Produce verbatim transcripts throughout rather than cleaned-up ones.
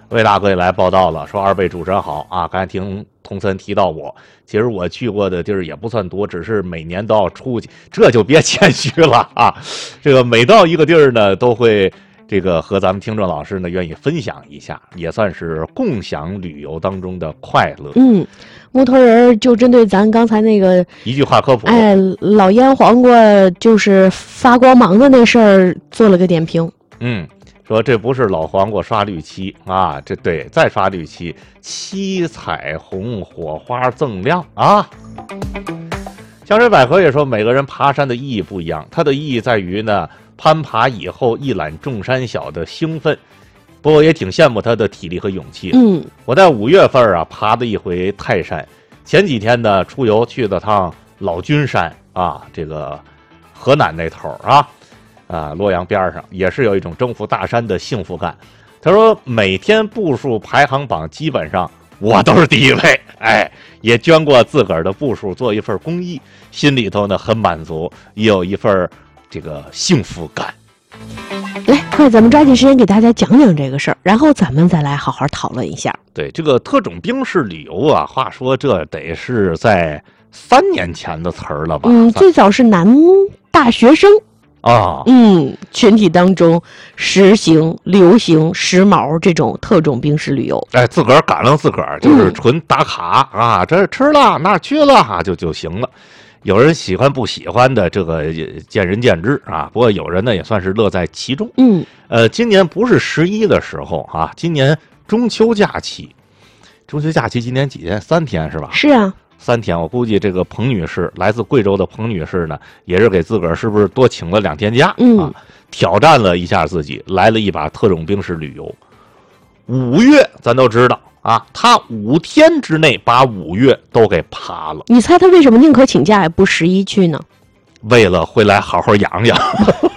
魏大哥也来报道了，说二位主持人好啊！刚才听童森提到我，其实我去过的地儿也不算多，只是每年都要出去，这就别谦虚了啊！这个每到一个地儿呢，都会这个和咱们听众老师呢愿意分享一下，也算是共享旅游当中的快乐。 嗯，木头人就针对咱刚才那个一句话科普， 哎，老腌黄瓜就是发光芒的那事儿做了个点评。 嗯。说这不是老黄瓜刷绿漆啊，这对再刷绿漆，七彩虹火花锃亮啊！香水百合也说，每个人爬山的意义不一样，它的意义在于呢，攀爬以后一览众山小的兴奋。不过也挺羡慕他的体力和勇气。 嗯， 我在五月份啊爬了一回泰山，前几天呢出游去了趟老君山啊，这个河南那头啊。啊，洛阳边上也是有一种征服大山的幸福感。他说，每天步数排行榜基本上我都是第一位，哎，也捐过自个儿的步数做一份公益，心里头呢很满足，也有一份这个幸福感。 来，快，咱们抓紧时间给大家讲讲这个事儿，然后咱们再来好好讨论一下。 对，这个特种兵式旅游啊，话说这得是在三年前的词儿了吧？ 嗯，最早是男大学生。 啊， 嗯，群体当中实行、流行、时髦这种特种兵式旅游， 哎，自个儿赶上自个儿，就是纯打卡、嗯、啊，这吃了那去了啊，就就行了。有人喜欢不喜欢的，这个见仁见智啊。不过有人呢也算是乐在其中。 嗯， 呃，今年不是十一的时候啊，今年中秋假期，中秋假期今年几天？三天是吧？ 是啊。 三天，我估计这个彭女士，来自贵州的彭女士呢，也是给自个儿是不是多请了两天假、 嗯、 啊？挑战了一下自己，来了一把特种兵式旅游。五岳咱都知道啊，他五天之内把五岳都给爬了。 你猜他为什么宁可请假也不十一去呢？ 为了回来好好养养。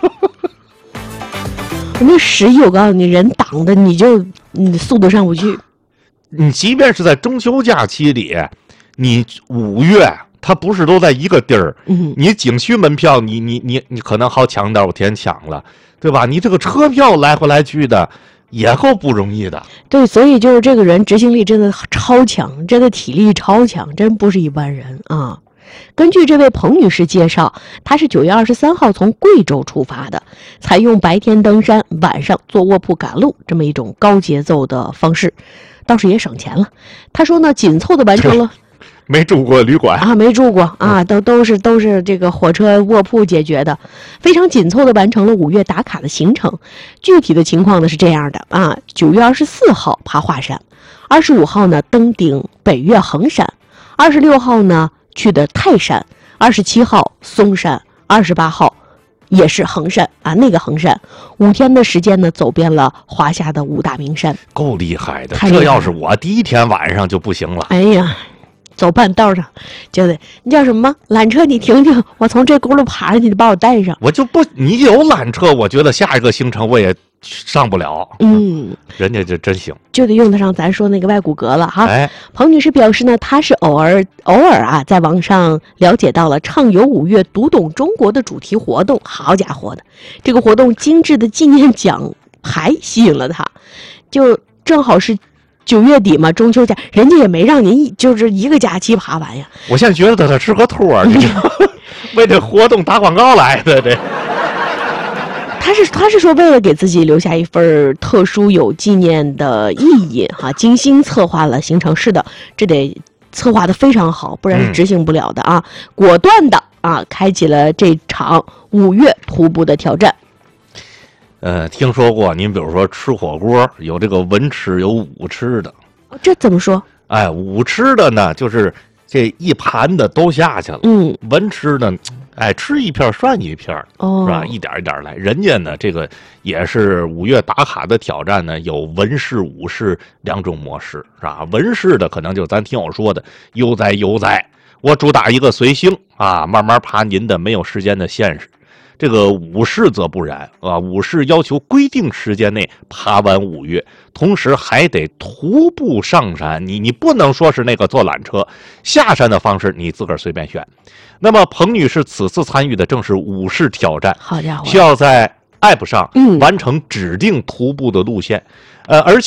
那十一我告诉你，人挡的你就你速度上不去。 你即便是在中秋假期里。你五月，它不是都在一个地儿， 嗯， 你景区门票，你你你你可能好抢点，我天抢了，对吧？你这个车票来回来去的，也够不容易的。 对，所以就是这个人执行力真的超强，真的体力超强，真不是一般人啊。根据这位彭女士介绍，她是九月二十三号从贵州出发的，采用白天登山，晚上坐卧铺赶路这么一种高节奏的方式，倒是也省钱了。她说呢，紧凑的完成了。 没住过旅馆啊，没住过啊，都都是都是这个火车卧铺解决的，非常紧凑的完成了五月打卡的行程。具体的情况呢是这样的啊，九月二十四号爬华山，二十五号呢登顶北岳衡山，二十六号呢去的泰山，二十七号嵩山，二十八号也是衡山啊，那个衡山，五天的时间呢走遍了华夏的五大名山， 够厉害的。 厉害这要是我第一天晚上就不行了。 哎呀。走半道上，就得你叫什么缆车？你停停，我从这轱辘爬上去，你把我带上。 我就不，你有缆车，我觉得下一个行程我也上不了。 嗯， 人家就真行， 就得用得上咱说那个外骨骼了哈。 哎， 彭女士表示呢，她是偶尔偶尔啊，在网上了解到了畅游五岳、读懂中国的主题活动。好家伙的，这个活动精致的纪念奖牌吸引了她，就正好是。九月底嘛，中秋假，人家也没让您一就是一个假期爬完呀。 我现在觉得他是个托儿，你知道，为这活动打广告来的这。 他是他是说为了给自己留下一份特殊有纪念的意义哈，精心策划了行程。是的，这得策划的非常好，不然是执行不了的啊。嗯、果断的啊，开启了这场五岳徒步的挑战。 呃，听说过，您比如说吃火锅，有这个文吃，有武吃的。 这怎么说？ 哎，武吃的呢，就是这一盘的都下去了。 嗯， 文吃呢，哎，吃一片算一片， 哦， 是吧？一点一点来。人家呢，这个也是五岳打卡的挑战呢，有文式、武式两种模式，是吧？文式的可能就咱听我说的悠哉悠哉，我主打一个随性啊，慢慢爬您的没有时间的限制。这个武士则不然啊，武士要求规定时间内爬完五岳，同时还得徒步上山。你你不能说是那个坐缆车下山的方式，你自个儿随便选。那么彭女士此次参与的正是武士挑战， 好家伙， 需要在 App 上嗯完成指定徒步的路线，呃，而且。